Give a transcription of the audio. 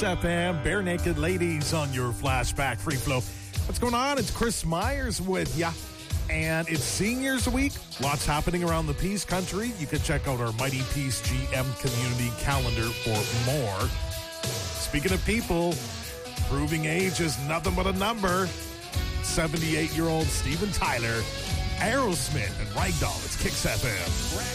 Kicks FM, Bare Naked Ladies on your Flashback Free Flow. What's going on? It's Chris Myers with ya. And it's Seniors Week. Lots happening around the Peace Country. You can check out our Mighty Peace GM community calendar for more. Speaking of people, proving age is nothing but a number. 78-year-old Steven Tyler, Aerosmith, and Ragdoll. It's Kicks FM.